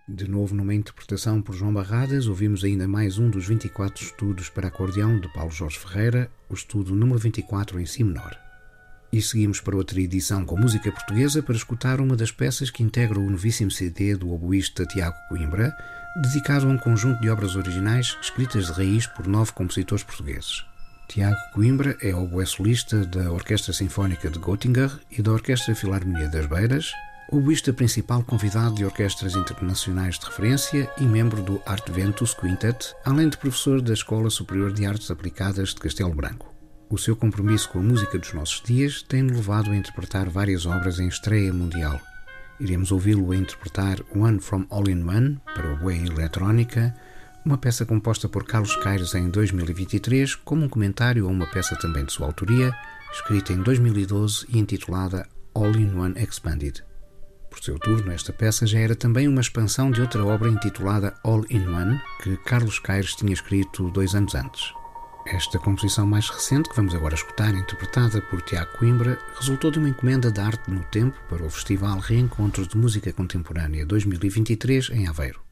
De novo numa interpretação por João Barradas, ouvimos ainda mais um dos 24 estudos para acordeão de Paulo Jorge Ferreira, o estudo número 24 em si menor. E seguimos para outra edição com música portuguesa para escutar uma das peças que integra o novíssimo CD do oboísta Tiago Coimbra, dedicado a um conjunto de obras originais escritas de raiz por 9 compositores portugueses. Tiago Coimbra é oboé solista da Orquestra Sinfónica de Göttingen e da Orquestra Filarmonia das Beiras, oboísta principal convidado de orquestras internacionais de referência e membro do Art Ventus Quintet, além de professor da Escola Superior de Artes Aplicadas de Castelo Branco. O seu compromisso com a música dos nossos dias tem-no levado a interpretar várias obras em estreia mundial. Iremos ouvi-lo a interpretar One from All in One, para oboé e eletrónica, uma peça composta por Carlos Queires em 2023, como um comentário a uma peça também de sua autoria, escrita em 2012 e intitulada All in One Expanded. Por seu turno, esta peça já era também uma expansão de outra obra intitulada All in One, que Carlos Queires tinha escrito 2 anos antes. Esta composição mais recente, que vamos agora escutar, interpretada por Tiago Coimbra, resultou de uma encomenda de arte no tempo para o Festival Reencontros de Música Contemporânea 2023 em Aveiro.